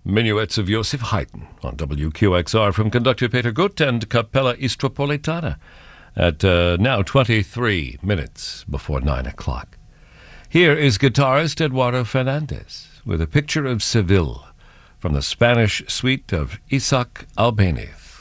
Minuets of Joseph Haydn on WQXR from conductor Peter Gutt and Capella Istropolitana at now 23 minutes before 9 o'clock. Here is guitarist Eduardo Fernandez with a picture of Seville from the Spanish suite of Isaac Albéniz.